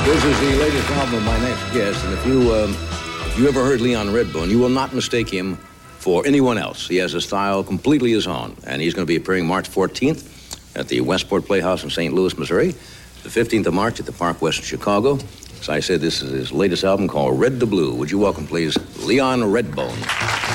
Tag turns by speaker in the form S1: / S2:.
S1: This is the latest album of my next guest, and if you ever heard Leon Redbone, you will not mistake him for anyone else. He has a style completely his own, and he's going to be appearing March 14th at the Westport Playhouse in St. Louis, Missouri, the 15th of March at the Park West in Chicago. As I said, this is his latest album called Red to Blue. Would you welcome, please, Leon Redbone.